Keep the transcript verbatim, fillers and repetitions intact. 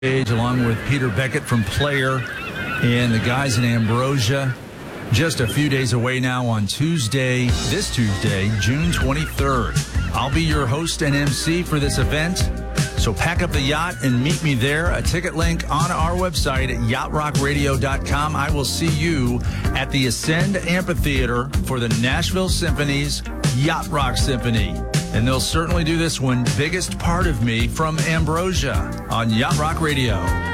along with Peter Beckett from Player and the guys in Ambrosia. Just a few days away now on Tuesday, this Tuesday, June twenty-third. I'll be your host and M C for this event. So pack up the yacht and meet me there. A ticket link on our website at yacht rock radio dot com. I will see you at the Ascend Amphitheater for the Nashville Symphony's Yacht Rock Symphony. And they'll certainly do this one, Biggest Part of Me, from Ambrosia on Yacht Rock Radio.